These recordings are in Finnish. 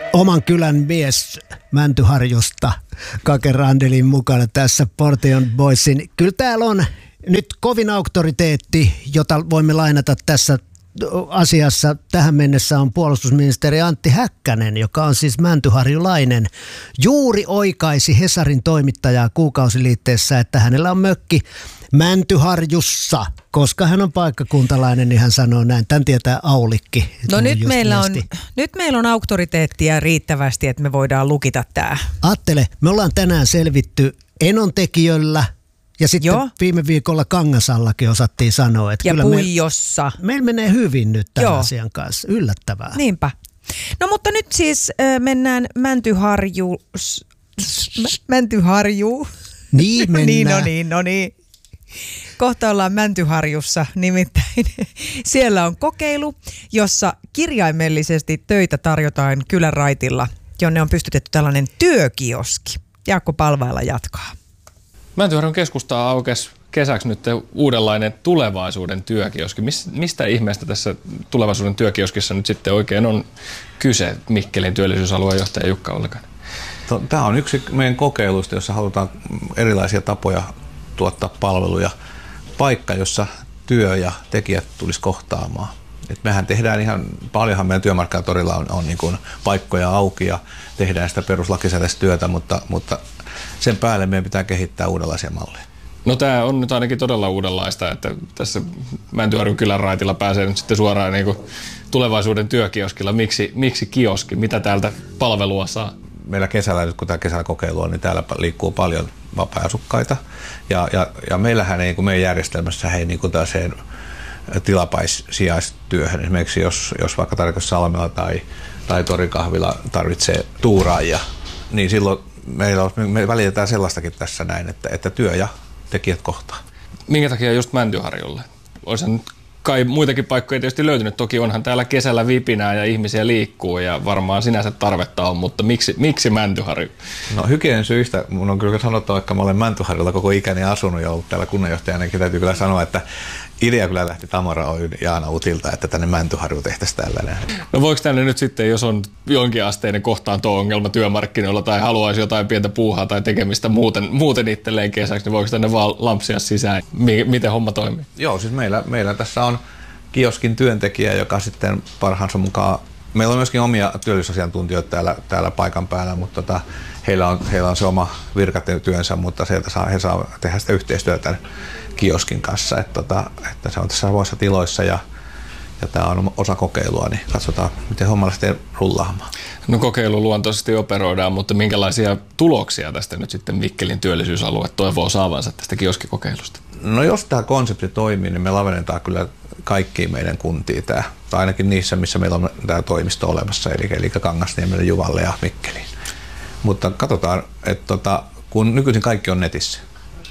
Oman kylän mies Mäntyharjusta, Kake Randelin mukana tässä Portion Boysin. Kyllä täällä on nyt kovin auktoriteetti, jota voimme lainata tässä asiassa. Tähän mennessä on puolustusministeri Antti Häkkänen, joka on siis mäntyharjulainen. Juuri oikaisi Hesarin toimittajaa kuukausiliitteessä, että hänellä on mökki Mäntyharjussa. Koska hän on paikkakuntalainen, niin hän sanoo näin. Tän tietää Aulikki. No nyt meillä on auktoriteettia riittävästi, että me voidaan lukita tämä. Ajattele, me ollaan tänään selvitty Enontekijöllä ja sitten viime viikolla Kangasallakin osattiin sanoa. Että ja kyllä Puijossa. Meillä menee hyvin nyt tämän asian kanssa. Yllättävää. Niinpä. No mutta nyt siis mennään Mäntyharjuun. Niin mennään. No niin. Kohta ollaan Mäntyharjussa, nimittäin siellä on kokeilu, jossa kirjaimellisesti töitä tarjotaan kylän raitilla, jonne on pystytetty tällainen työkioski. Jaakko Palvailla jatkaa. Mäntyharjun keskustaa aukesi kesäksi nyt uudenlainen tulevaisuuden työkioski. Mistä ihmeestä tässä tulevaisuuden työkioskissa nyt sitten oikein on kyse, Mikkelin työllisyysalueen johtaja Jukka Ollikainen? Tämä on yksi meidän kokeiluista, jossa halutaan erilaisia tapoja tuottaa palveluja. Paikka, jossa työ ja tekijät tulisi kohtaamaan. Et mehän tehdään paljonhan meidän työmarkkinatorilla on niin kuin paikkoja auki ja tehdään sitä peruslakisääteistä työtä, mutta sen päälle meidän pitää kehittää uudenlaisia malleja. No tämä on nyt ainakin todella uudenlaista, että tässä Mäntyharjun kylän raitilla pääsee nyt sitten suoraan niin kuin tulevaisuuden työkioskilla. Miksi kioski? Mitä täältä palvelua saa? Meillä kesällä, nyt kun tämä kesällä kokeilu on, niin täällä liikkuu paljon vapaa-asukkaita. Ja meillähän ei, kun meidän järjestelmässä ei niin kuin tällaiseen tilapäissijaistyöhön. Esimerkiksi jos vaikka Tarkassalmella tai Torikahvila tarvitsee tuuraajia, niin silloin me välitetään sellaistakin tässä näin, että työ ja tekijät kohtaa. Minkä takia just Mäntyharjulle? Olisi nyt kai muitakin paikkoja tietysti löytynyt. Toki onhan täällä kesällä vipinää ja ihmisiä liikkuu ja varmaan sinänsä tarvetta on, mutta miksi Mäntyharju? No hygien syistä mun on kyllä sanottava, että mä olen Mäntyharjulla koko ikäni asunut ja ollut täällä kunnanjohtajana, niin täytyy kyllä sanoa, että idea kyllä lähti Tamara Oyn Jaana Utilta, että tänne Mäntyharju tehtäisiin tällainen. No voiko tänne nyt sitten, jos on jonkin-asteinen kohtaanto-ongelma työmarkkinoilla tai haluaisi jotain pientä puuhaa tai tekemistä muuten itselleen kesäksi, niin voiko tänne vaan lampsia sisään? Miten homma toimii? Joo, siis meillä tässä on kioskin työntekijä, joka sitten parhaansa mukaan, meillä on myöskin omia työllisyysasiantuntijoita täällä paikan päällä, mutta heillä on se oma virkatyönsä, mutta he saa tehdä sitä yhteistyötä tämän kioskin kanssa, että se on tässä samoissa tiloissa ja tämä on osa kokeilua, niin katsotaan, miten homma lähtee rullaamaan. No kokeiluluontoisesti operoidaan, mutta minkälaisia tuloksia tästä nyt sitten Mikkelin työllisyysalue toivoo saavansa tästä kioskikokeilusta? No jos tämä konsepti toimii, niin me lavennetaan kyllä kaikkiin meidän kuntiin tai ainakin niissä, missä meillä on tämä toimisto olemassa, eli Kangasniemelle, Juvalle ja Mikkeliin. Mutta katsotaan, että kun nykyisin kaikki on netissä,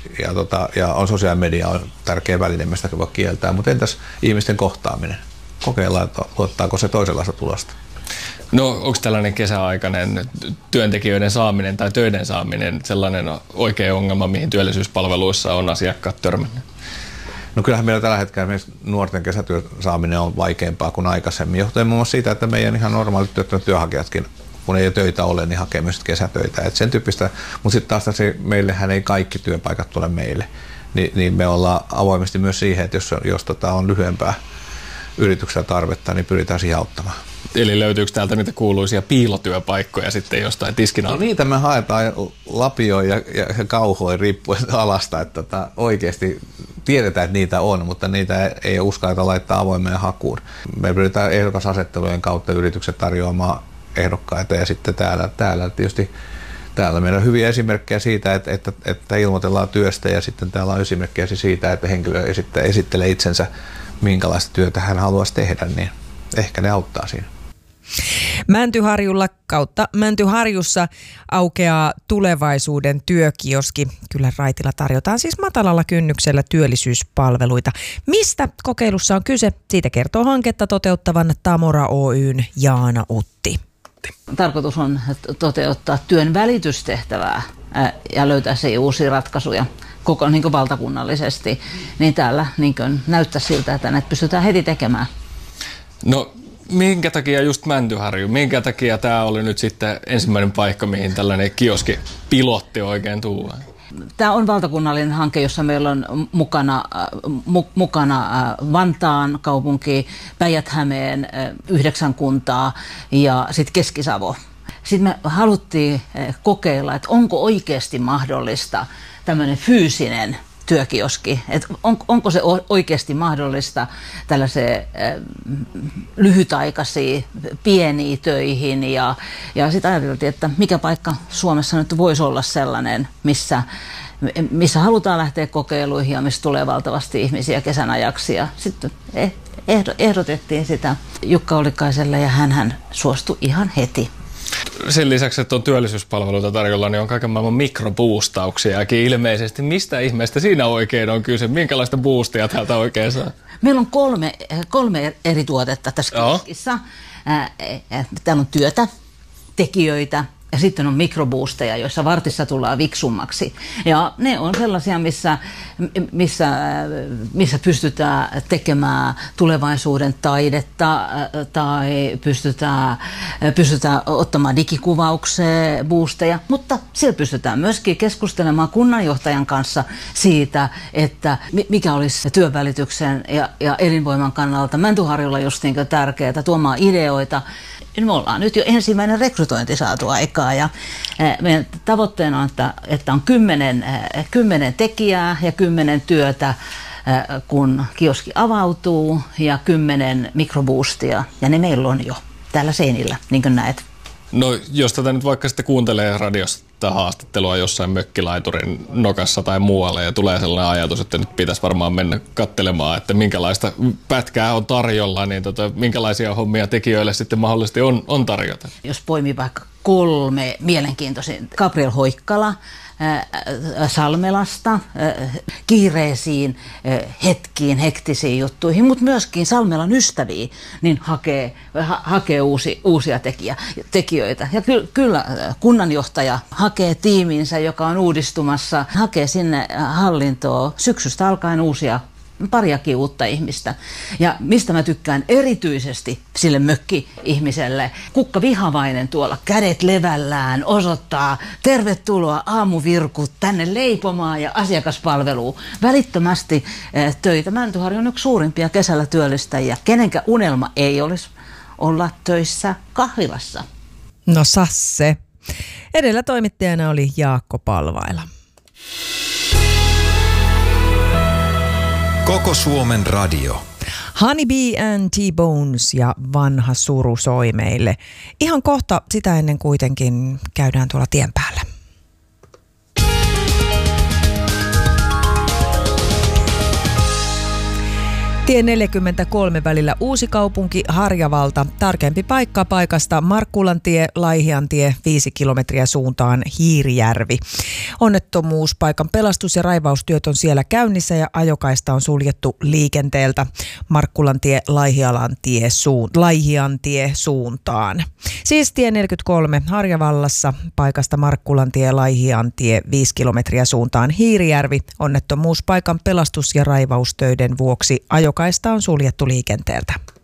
ja on sosiaalinen media on tärkeä väline, mistä voi kieltää, mutta entäs ihmisten kohtaaminen? Kokeillaan, että tuottaako se toisenlaista tulosta. No onko tällainen kesäaikainen työntekijöiden saaminen tai töiden saaminen sellainen oikea ongelma, mihin työllisyyspalveluissa on asiakkaat törmänneet? No kyllähän meillä tällä hetkellä nuorten kesätyön saaminen on vaikeampaa kuin aikaisemmin, johtuen muun muassa siitä, että meidän ihan normaalit työnhakijatkin, kun ei töitä ole, niin hakee myös kesätöitä. Et sen tyyppistä, mutta sitten taas meillähän ei kaikki työpaikat tule meille. Niin me ollaan avoimesti myös siihen, että jos on lyhyempää yrityksellä tarvetta, niin pyritään siihen auttamaan. Eli löytyykö täältä niitä kuuluisia piilotyöpaikkoja sitten jostain tiskin alta? No niitä me haetaan lapioin ja kauhoin riippuen alasta, että oikeasti tiedetään, että niitä on, mutta niitä ei uskalleta laittaa avoimeen hakuun. Me pyritään ehdokasasettelujen kautta yritykset tarjoamaan ehdokkaita ja sitten täällä tietysti täällä meillä on hyviä esimerkkejä siitä, että ilmoitellaan työstä ja sitten täällä on esimerkkejä siitä, että henkilö esittelee itsensä, minkälaista työtä hän haluaisi tehdä, niin ehkä ne auttaa siinä. Mäntyharjulla kautta Mäntyharjussa aukeaa tulevaisuuden työkioski. Kyllä raitilla tarjotaan siis matalalla kynnyksellä työllisyyspalveluita. Mistä kokeilussa on kyse? Siitä kertoo hanketta toteuttavan Tamora Oyn Jaana Utti. Tarkoitus on toteuttaa työn välitystehtävää ja löytää siihen uusia ratkaisuja koko niin kuin valtakunnallisesti. Niin täällä niin kuin näyttää siltä, että näitä pystytään heti tekemään. No Minkä takia just Mäntyharju? Minkä takia tämä oli nyt sitten ensimmäinen paikka, mihin tällainen kioskipilotti oikein tulee? Tämä on valtakunnallinen hanke, jossa meillä on mukana Vantaan kaupunki, Päijät-Hämeen 9 kuntaa ja sitten Keski-Savo. Sitten me haluttiin kokeilla, että onko oikeasti mahdollista tämmöinen fyysinen työkioski, että onko se oikeasti mahdollista tällaiseen lyhytaikaisiin pieniin töihin ja sitten ajateltiin, että mikä paikka Suomessa nyt voisi olla sellainen, missä halutaan lähteä kokeiluihin ja missä tulee valtavasti ihmisiä kesän ajaksi ja sitten ehdotettiin sitä Jukka Ollikaiselle ja hän suostui ihan heti. Sen lisäksi, että on työllisyyspalveluita tarjolla, niin on kaiken maailman mikroboostauksiakin ilmeisesti. Mistä ihmeestä siinä oikein on kyse? Minkälaista boostia täältä oikein saa? Meillä on kolme eri tuotetta tässä kioskissa. Täällä on työtä, tekijöitä ja sitten on mikroboosteja, joissa vartissa tullaan viksummaksi. Ja ne on sellaisia, missä pystytään tekemään tulevaisuuden taidetta tai pystytään ottamaan digikuvaukseen boosteja, mutta siellä pystytään myöskin keskustelemaan kunnanjohtajan kanssa siitä, mikä olisi työnvälityksen ja elinvoiman kannalta Mäntyharjulla just niin kuin tärkeää, tuomaan ideoita. Me ollaan nyt jo ensimmäinen rekrytointi saatu aikaa ja meidän tavoitteena on, että on 10 tekijää ja 10 työtä, kun kioski avautuu ja 10 mikroboostia ja ne meillä on jo täällä seinillä, niin kuin näet. No jos tätä nyt vaikka sitten kuuntelee radiosta haastattelua jossain mökkilaiturin nokassa tai muualle ja tulee sellainen ajatus, että nyt pitäisi varmaan mennä katselemaan, että minkälaista pätkää on tarjolla, niin minkälaisia hommia tekijöille sitten mahdollisesti on tarjota. Jos poimii vaikka 3 mielenkiintoisin, Gabriel Hoikkala Salmelasta kiireisiin hetkiin, hektisiin juttuihin, mutta myöskin Salmelan ystäviä, niin hakee uusia tekijöitä. Ja kyllä kunnanjohtaja hakee tiiminsä, joka on uudistumassa, hakee sinne hallintoon syksystä alkaen pariakin uutta ihmistä. Ja mistä mä tykkään erityisesti sille mökki-ihmiselle, Kukka Vihavainen tuolla kädet levällään osoittaa tervetuloa aamuvirkut tänne leipomaan ja asiakaspalveluun. Välittömästi töitä. Mäntyharju on yksi suurimpia kesällä työllistäjiä. Kenenkä unelma ei olisi olla töissä kahvilassa? No Sasse. Edellä toimittajana oli Jaakko Palvaila. Koko Suomen radio. Honey Bee and T-Bones ja Vanha suru soi meille. Ihan kohta sitä ennen kuitenkin käydään tuolla tien päällä. Tie 43 välillä Uusikaupunki, Harjavalta. Tarkempi paikka paikasta Markkulantie, Laihiantie 5 kilometriä suuntaan Hiirijärvi. Onnettomuuspaikan pelastus- ja raivaustyöt on siellä käynnissä ja ajokaista on suljettu liikenteeltä Markkulantie, Laihiantie suuntaan. Siis tie 43 Harjavallassa paikasta Markkulantie, Laihiantie 5 kilometriä suuntaan Hiirijärvi. Onnettomuuspaikan pelastus- ja raivaustöiden vuoksi ajokaista on suljettu liikenteeltä.